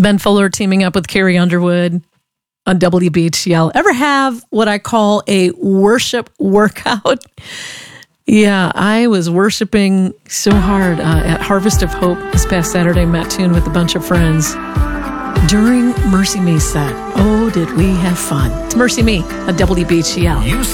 Ben Fuller teaming up with Carrie Underwood on WBHL. Ever have what I call a worship workout? Yeah, I was worshiping so hard at Harvest of Hope this past Saturday, Mattoon, with a bunch of friends during Mercy Me set. Oh, did we have fun. It's Mercy Me on WBHL.